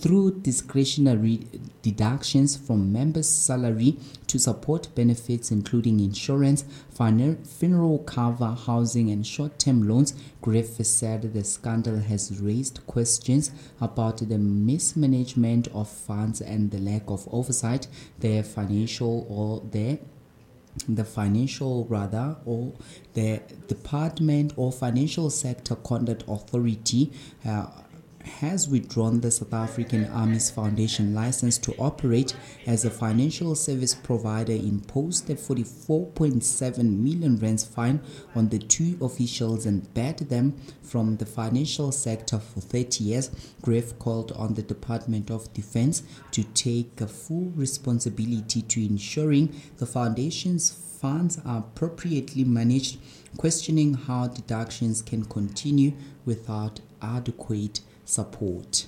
through discretionary deductions from members' salary to support benefits including insurance, funeral cover, housing and short-term loans. Griff said the scandal has raised questions about the mismanagement of funds and the lack of oversight. The Department or Financial Sector Conduct Authority has withdrawn the South African Army's Foundation license to operate as a financial service provider, imposed a 44.7 million rands fine on the two officials and banned them from the financial sector for 30 years. Griff called on the Department of Defense to take a full responsibility to ensuring the foundation's funds are appropriately managed, questioning how deductions can continue without adequate support.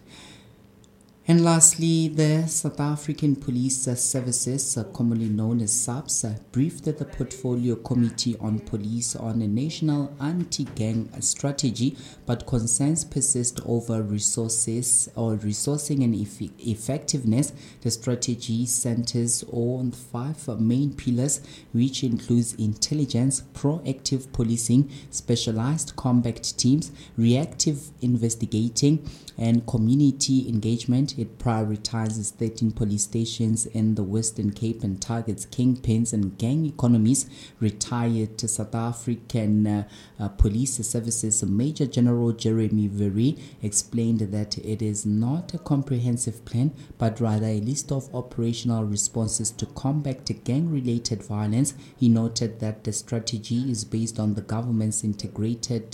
And lastly, the South African Police Services, commonly known as SAPS, briefed the Portfolio Committee on Police on a national anti-gang strategy, but concerns persist over resourcing and effectiveness. The strategy centers on 5 main pillars, which includes intelligence, proactive policing, specialized combat teams, reactive investigating, and community engagement. It prioritizes 13 police stations in the Western Cape and targets kingpins and gang economies. Retired South African Police Services Major General Jeremy Verrey explained that it is not a comprehensive plan, but rather a list of operational responses to combat gang-related violence. He noted that the strategy is based on the government's integrated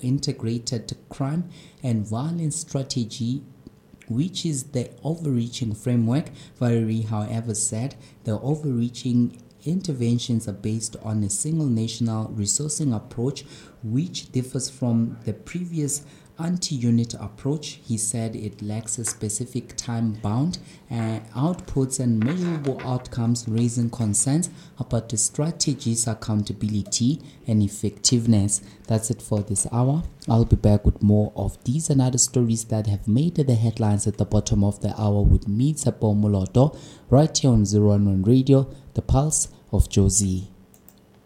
crime and violence strategy, which is the overreaching framework. Verrey, however, said the overreaching interventions are based on a single national resourcing approach, which differs from the previous anti-unit approach. He said it lacks a specific time-bound outputs and measurable outcomes, raising concerns about the strategy's accountability and effectiveness. That's it for this hour. I'll be back with more of these and other stories that have made the headlines at the bottom of the hour with me, Tsapo Moloto, right here on 011 Radio, the Pulse of Jozi.